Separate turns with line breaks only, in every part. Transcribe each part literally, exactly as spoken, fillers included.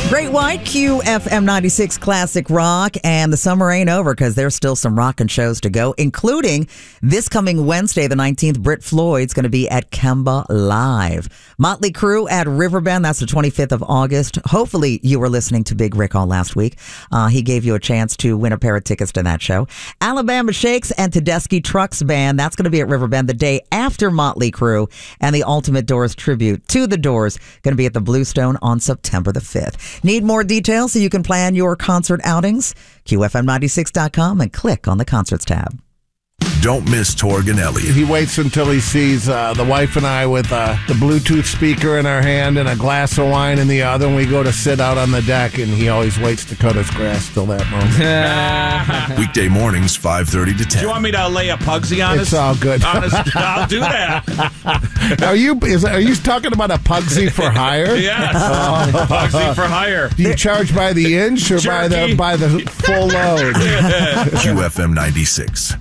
Great White, Q F M ninety-six Classic Rock, and the summer ain't over because there's still some rockin' shows to go, including this coming Wednesday, the nineteenth. Brit Floyd's going to be at Kemba Live. Motley Crue at Riverbend, that's the twenty-fifth of August. Hopefully you were listening to Big Rick all last week. Uh, he gave you a chance to win a pair of tickets to that show. Alabama Shakes and Tedeschi Trucks Band, that's going to be at Riverbend the day after Motley Crue, and the Ultimate Doors tribute to the Doors going to be at the Bluestone on September the fifth. Need more details so you can plan your concert outings? Q F M ninety-six dot com and click on the Concerts tab.
Don't miss Torgan Elliott.
He waits until he sees uh, the wife and I with uh, the Bluetooth speaker in our hand and a glass of wine in the other, and we go to sit out on the deck, and he always waits to cut his grass till that moment.
Weekday mornings, five thirty to ten.
Do you want me to lay a Pugsy on
It's
us?
all good.
Honest, I'll do that.
Are you is, are you talking about a Pugsy for hire?
Yes.
Oh.
Pugsy for hire.
Do you charge by the inch or by the
Jerky.
by the full load?
Q F M ninety-six.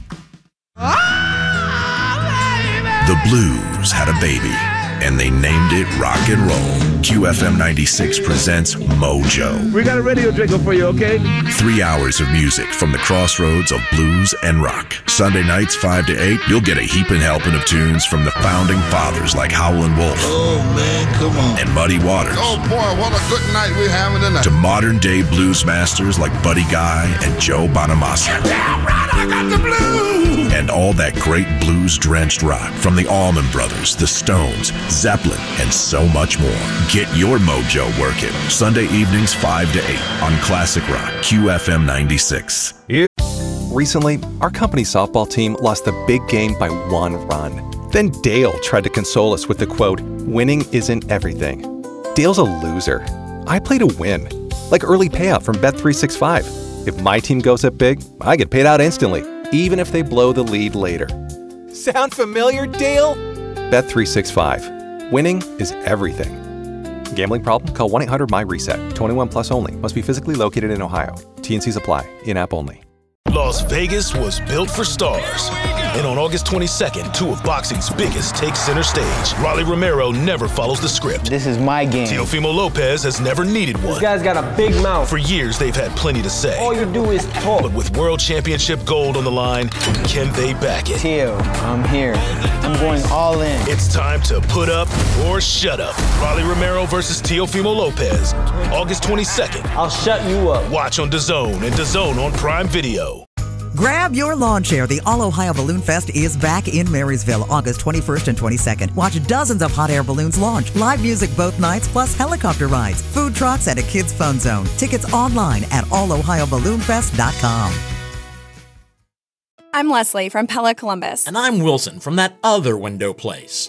The Blues had a baby, and they named it Rock and Roll. Q F M ninety-six presents Mojo.
We got a radio jingle for you, okay?
Three hours of music from the crossroads of blues and rock. Sunday nights, five to eight, you'll get a heaping helping of tunes from the founding fathers like Howlin' Wolf.
Oh, man, come on.
And Muddy Waters.
Oh, boy, what a good night we're having tonight.
To modern-day blues masters like Buddy Guy and Joe Bonamassa.
Damn right, I got the blues.
And all that great blues-drenched rock from the Allman Brothers, the Stones, Zeppelin, and so much more. Get your mojo working. Sunday evenings, five to eight on Classic Rock, Q F M ninety-six.
Recently, our company softball team lost the big game by one run. Then Dale tried to console us with the quote, "Winning isn't everything." Dale's a loser. I play to win. Like early payout from Bet three sixty-five. If my team goes up big, I get paid out instantly, even if they blow the lead later. Sound familiar, Dale? Bet three sixty-five. Winning is everything. Gambling problem? Call one eight hundred M Y RESET. twenty-one plus only. Must be physically located in Ohio. T and Cs apply. In-app only.
Las Vegas was built for stars. And on August twenty-second, two of boxing's biggest take center stage. Rolly Romero never follows the script.
This is my game.
Teofimo Lopez has never needed one.
This guy's got a big mouth.
For years, they've had plenty to say.
All you do is talk.
But with World Championship gold on the line, can they back it?
Teo, I'm here. I'm going all in.
It's time to put up or shut up. Rolly Romero versus Teofimo Lopez. August twenty-second.
I'll shut you up.
Watch on DAZN and DAZN on Prime Video.
Grab your lawn chair. The All Ohio Balloon Fest is back in Marysville, August twenty-first and twenty-second. Watch dozens of hot air balloons launch, live music both nights, plus helicopter rides, food trucks, and a kids' fun zone. Tickets online at all ohio balloon fest dot com.
I'm Leslie from Pella Columbus.
And I'm Wilson from that other window place.